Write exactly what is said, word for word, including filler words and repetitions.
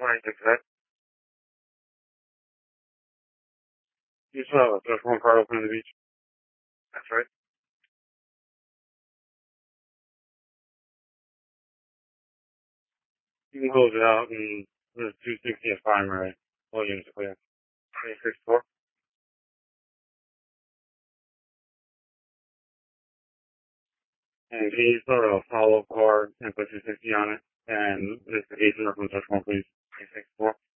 twenty-six, right? You still have a just one car open in the beach. That's right. You can close it out and there's two sixty at primary. All units are clear. twenty-six four. And can you start a follow-up car and put two sixty on it? And this is the agent from just one, please. twenty-six four.